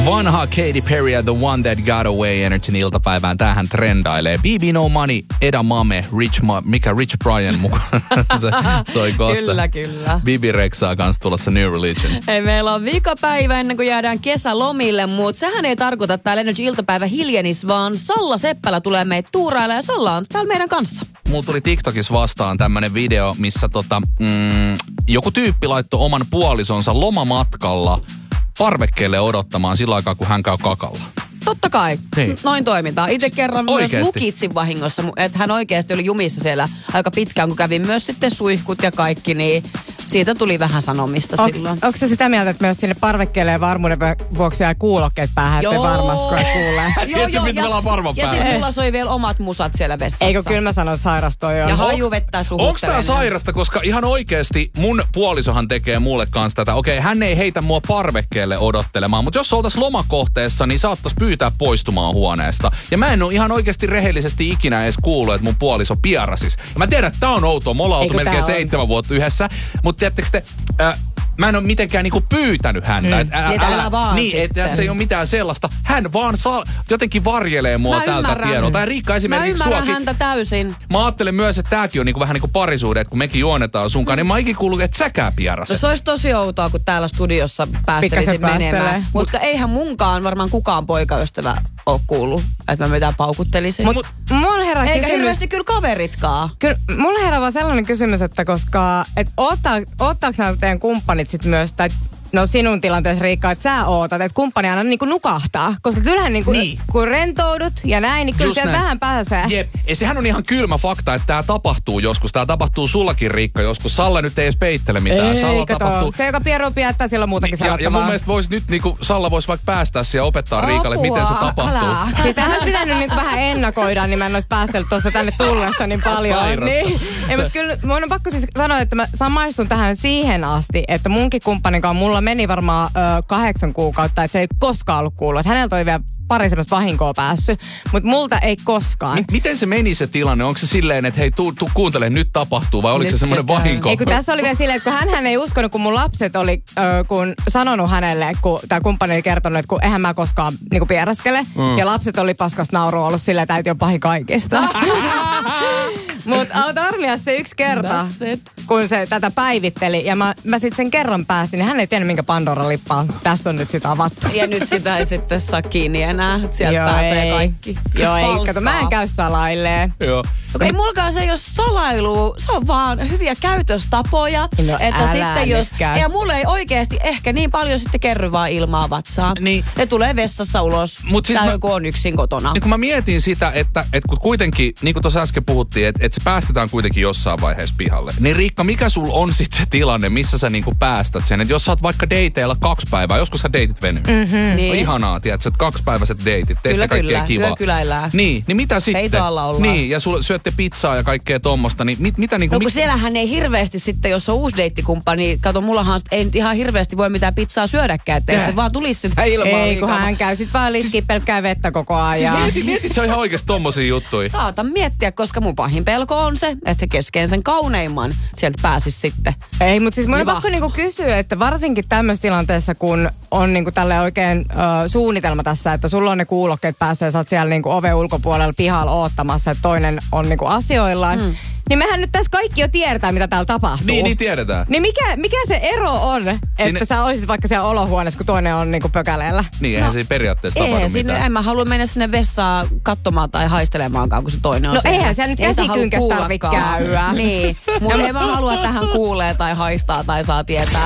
Vanha Katy Perry ja The One That Got Away Energyn iltapäivään. Tämähän trendailee. BB No Money, Edamame, Rich Brian mukaan. Se soi kohta. Kyllä. Bibi Rexhaa kanssa tulossa New Religion. Hei, meillä on viikopäivä ennen kuin jäädään kesälomille, mutta sehän ei tarkoita, että täällä Energy iltapäivä hiljenis, vaan Salla Seppälä tulee meitä tuurailla ja Salla on täällä meidän kanssa. Mulla tuli TikTokissa vastaan tämmönen video, missä joku tyyppi laittoi oman puolisonsa lomamatkalla parvekkeelle odottamaan sillä aikaa, kun hän käy kakalla. Totta kai. Niin. Noin toimitaan. Itse kerran oikeesti. Myös lukitsin vahingossa, että hän oikeasti oli jumissa siellä aika pitkään, kun kävin myös sitten suihkut ja kaikki, niin siitä tuli vähän sanomista silloin. Onko se sitä mieltä, että myös sinne parvekkeelle ja varmuuden vuoksi vielä kuulokkeet päähän, ettei varmasti kun kuulee? Ja sitten mulla soi vielä omat musat siellä vessassa. Eikö kyllä mä sanon, että sairastoi on. Ja hajuvettä suhuttelee. Onko tää sairasta, koska ihan oikeesti mun puolisohan tekee mulle kanssa tätä. Okei, hän ei heitä mua parvekkeelle odottelemaan, mutta jos oltais lomakohteessa, niin saattais pyytää poistumaan huoneesta. Ja mä en oo ihan oikeesti rehellisesti ikinä edes kuullut, että mun puoliso piarasis. Ja mä tiedän, että tää on outoa. Me ollaan oltu melkein 7 vuotta yhdessä. Mutta tiedättekö te, mä en ole mitenkään niinku pyytänyt häntä. Älä vaan niin, että tässä ei ole mitään sellaista. Hän vaan jotenkin varjelee mua tältä tiedolta. Ja Riikka esimerkiksi mä ymmärrän häntä täysin. Mä ajattelen myös, että tääkin on niinku vähän niinku parisuhde, että kun mekin juonetaan sunkaan, niin mä oon ikin kuullut, että säkään piaraset. No se olisi tosi outoa, kun täällä studiossa päästelisin menemään. Mutta eihän munkaan varmaan kukaan poikaystävä ole kuullut, että mä mitään paukuttelisin. Mulla herää eikä kysymys. hirveästi kyllä kaveritkaan. Kyllä, mulla herää vaan sellainen kysymys, että koska, oottaako nämä teidän kumppanit sit myös, tai no sinun tilanteessa Riikka, että sä ootat, että kumppani aina niinku nukahtaa. Koska kyllähän niinku, kun rentoudut ja näin, niin kyllä siellä vähän pääsee. Jep, ja sehän on ihan kylmä fakta, että tää tapahtuu joskus. Tää tapahtuu sullakin, Riikka, joskus. Salla nyt ei edes peittele mitään. Ei, tapahtuu. Se, joka pieru piettää, sillä on muutakin sanottavaa. Ja mun mielestä vois nyt, niinku, Salla voisi vaikka päästää siihen ja opettaa Riikalle, miten se tapahtuu. Siis tähän pitänyt niinku vähän ennakoida, niin mä en olisi päästellyt tuossa tänne tullessa niin paljon. Niin. Ei, mutta kyllä mun on pakko siis sanoa, että mä samaistun tähän siihen asti, että munkin kumppaninkaan mulla meni varmaan 8 kuukautta, että se ei koskaan ollut kuullut. Että häneltä oli vielä pari semmoista vahinkoa päässyt, mutta multa ei koskaan. Miten se meni se tilanne? Onko se silleen, että hei, tuu kuuntele, nyt tapahtuu, vai oliko nyt se semmoinen vahinko? Ei, kun tässä oli vielä silleen, että kun hän ei uskonut, kun mun lapset oli kun sanonut hänelle, kun tämä kumppani oli kertonut, että kun eihän mä koskaan niinku pieraskele, ja lapset oli paskasta naurua ollut silleen, että äiti on pahin kaikista. Mutta auta armias se yksi kerta, kun se tätä päivitteli, ja mä sitten sen kerran päästin, niin hän ei tiennyt, minkä Pandora-lippaa. Tässä on nyt sitä avattu. Ja nyt sitä ei sitten saa kiinni enää. Sieltä pääsee kaikki. Joo, ei. Kato, mä en käy salailee. Joo. Okei, mulkaan se ei ole salailu. Se on vaan hyviä käytöstapoja. No että sitten jos... Ja mulle ei oikeasti ehkä niin paljon sitten kerry vaan ilmaa vatsaan. Niin. Ne tulee vessassa ulos. Siis tai joku on yksin kotona. Niin kun mä mietin sitä, että kun kuitenkin, niin kuin tuossa äsken puhuttiin, että se päästetään kuitenkin jossain vaiheessa pihalle. Niin Riikka, mikä sul on sitten se tilanne, missä sä niinku päästät sen? Että jos sä oot vaikka dateilla 2 päivää, joskus sä deitit venyy. Niin. No ihanaa, tiedätkö, että 2-päiväiset deitit, teette kaikkea kivaa. Kyllä. Niin mitä sitten? Peito alla ollaan. Niin, ja syötte pizzaa ja kaikkea tommosta, niin mitä niinku... No kun siellähän ei hirveästi sitten, jos on uusi deittikumppani, kato, mullahan ei ihan hirveästi voi mitään pizzaa syödäkään, ettei sitten vaan tulisi sitä ilmaa. Ei, kun hän käy sit vaan liskiin pelkkää vettä koko ajan. Siis mietit, se on ihan oikeasti tommosia juttuja. Saatan miettiä, koska mun pahin pelko on se, että keskeen sen kauneimman sieltä pääsis sitten. Ei, mutta siis mun on pakko niinku kysyä, että varsinkin tämmöisessä tilanteessa, kun on niinku tälle oikein suunnitelma tässä, että sulla on ne kuulokkeet päässä ja sä oot siellä niinku oven ulkopuolella pihalla oottamassa, että toinen on niinku asioillaan. Niin mehän nyt tässä kaikki jo tiedetään, mitä täällä tapahtuu. Niin tiedetään. Niin mikä se ero on, että sä olisit vaikka siellä olohuoneessa, kun toinen on niinku pökäleellä? Niin, eihän se periaatteessa tapahdu mitään. En mä halua mennä sinne vessaan katsomaan tai haistelemaankaan, kun se toinen on no siellä. Eihän siellä nyt käsikynkäs tarvitse käydä. Niin, mutta en mä halua, että hän kuulee tai haistaa tai saa tietää.